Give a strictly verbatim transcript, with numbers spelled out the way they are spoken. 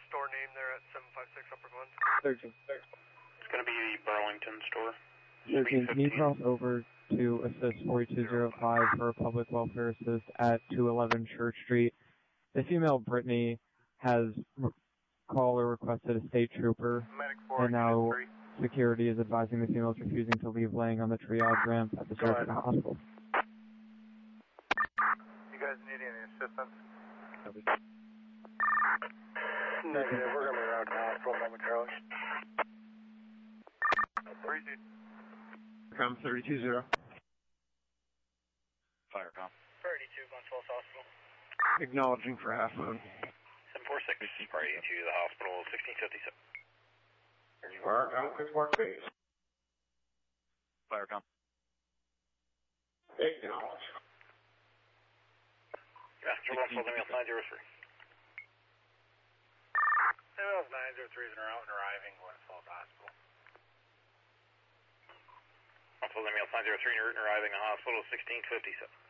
store name there at seven five six Upper Glen? thirteen. It's going to be the Burlington store. thirteen, can you cross over to assist forty-two oh five for public welfare assist at two eleven Church Street? The female Brittany has called or requested a state trooper, and now security is advising the female is refusing to leave, laying on the triage ramp at the Sarasota Hospital. You guys need any assistance? Negative, we're going to be around the hospital momentarily. Com thirty-two zero. Firecom. thirty-two, Bunchwells Hospital. Acknowledging for half moon. seven four six, party to the hospital, sixteen fifty-seven. You are out with one base. Firecom. Acknowledge. Passenger one, Southern Meals nine zero three. Meals nine zero three is en route and arriving, Glens Falls Hospital. Southern Meals nine zero three, en route and arriving, the hospital, sixteen fifty-seven.